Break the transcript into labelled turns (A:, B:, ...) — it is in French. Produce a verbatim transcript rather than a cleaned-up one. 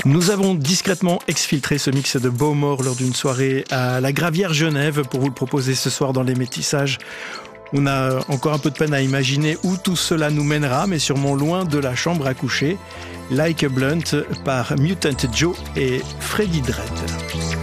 A: Nous avons discrètement exfiltré ce mix de Bowmore lors d'une soirée à la Gravière Genève pour vous le proposer ce soir dans les métissages. On a encore un peu de peine à imaginer où tout cela nous mènera, mais sûrement loin de la chambre à coucher. Like a Blunt par Mutant Joe et Freddie Dredd.